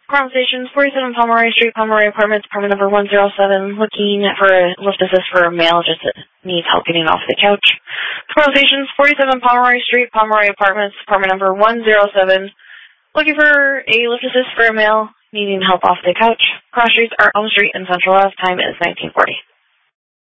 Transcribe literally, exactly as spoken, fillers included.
Ground Station, forty-seven Pomeroy Street, Pomeroy Apartments, apartment number one oh seven, looking for a lift assist for a male just that needs help getting off the couch. Ground Station, forty-seven Pomeroy Street, Pomeroy Apartments, apartment number one oh seven, looking for a lift assist for a male needing help off the couch. Cross streets are Elm Street and Central Ave. Time is nineteen forty.